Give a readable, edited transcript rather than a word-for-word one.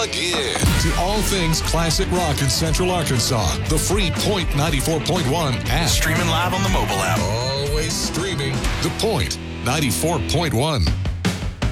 Plug in to all things classic rock in Central Arkansas. The free Point 94.1 app. Streaming live on the mobile app. Always streaming. The Point 94.1.